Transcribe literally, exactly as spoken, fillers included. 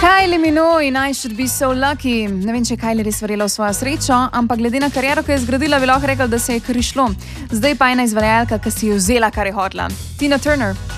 Kylie Minogue in I Should Be So Lucky. Ne vem, če je Kylie res verjela v svojo srečo, ampak glede na kariero, ki je zgradila, bi lahko rekla, da se je kar išlo. Zdaj pa ena izvajalka, ki si je vzela, kar je hotela. Tina Turner.